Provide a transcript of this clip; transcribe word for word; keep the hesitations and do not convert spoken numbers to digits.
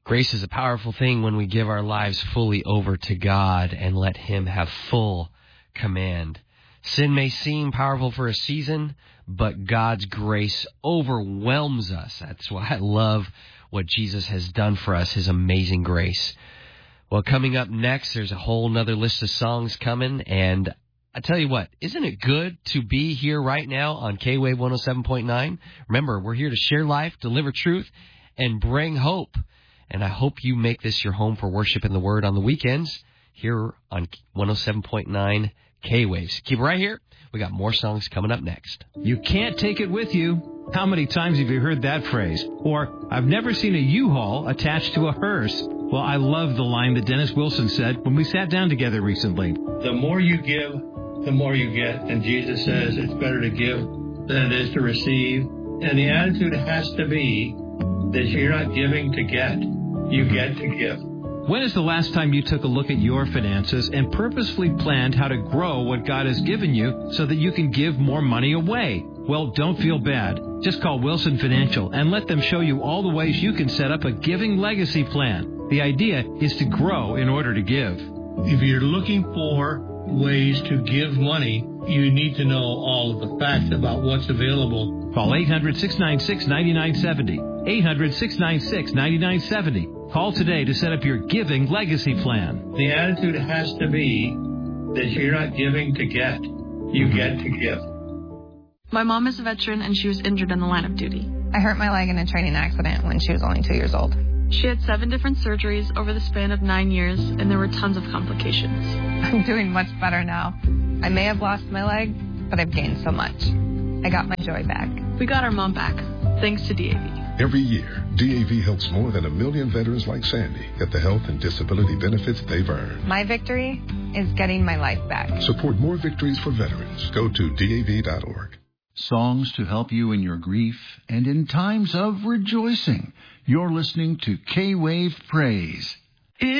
Grace is a powerful thing when we give our lives fully over to God and let Him have full command. Sin may seem powerful for a season, but God's grace overwhelms us. That's why I love what Jesus has done for us, His amazing grace. Well, coming up next, there's a whole nother list of songs coming, and I tell you what, isn't it good to be here right now on K-Wave one oh seven point nine? Remember, we're here to share life, deliver truth, and bring hope. And I hope you make this your home for worship and the Word on the weekends here on one oh seven point nine K-Waves. Keep it right here. We got more songs coming up next. You can't take it with you. How many times have you heard that phrase? Or, I've never seen a U-Haul attached to a hearse. Well, I love the line that Dennis Wilson said when we sat down together recently. The more you give, the more you get. And Jesus says it's better to give than it is to receive. And the attitude has to be that you're not giving to get. You get to give. When is the last time you took a look at your finances and purposefully planned how to grow what God has given you so that you can give more money away? Well, don't feel bad. Just call Wilson Financial and let them show you all the ways you can set up a giving legacy plan. The idea is to grow in order to give. If you're looking for ways to give money, you need to know all of the facts about what's available. Call eight hundred, six nine six, nine nine seven zero. eight hundred, six nine six, nine nine seven zero. Call today to set up your giving legacy plan. The attitude has to be that you're not giving to get. You get to give. My mom is a veteran and she was injured in the line of duty. I hurt my leg in a training accident when she was only two years old. She had seven different surgeries over the span of nine years, and there were tons of complications. I'm doing much better now. I may have lost my leg, but I've gained so much. I got my joy back. We got our mom back, thanks to D A V. Every year, D A V helps more than a million veterans like Sandy get the health and disability benefits they've earned. My victory is getting my life back. Support more victories for veterans. Go to D A V dot org. Songs to help you in your grief and in times of rejoicing. You're listening to K-Wave Praise.